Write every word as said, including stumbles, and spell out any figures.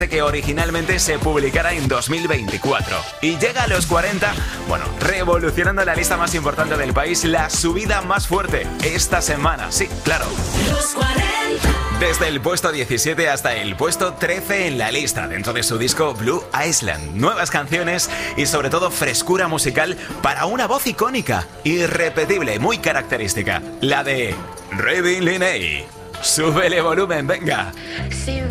que originalmente se publicara en dos mil veinticuatro y llega a los cuarenta, bueno, revolucionando la lista más importante del país, la subida más fuerte esta semana, sí, claro. Los cuarenta. Desde el puesto diecisiete hasta el puesto trece en la lista, dentro de su disco Blue Island. Nuevas canciones y sobre todo frescura musical para una voz icónica, irrepetible, muy característica, la de Raving Linney. Súbele volumen, venga. Si